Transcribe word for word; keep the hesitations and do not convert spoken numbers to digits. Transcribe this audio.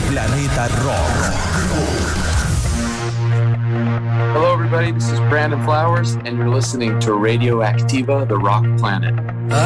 Planeta Rock. Hello, everybody. This is Brandon Flowers, and you're listening to Radio Activa, the Rock Planet.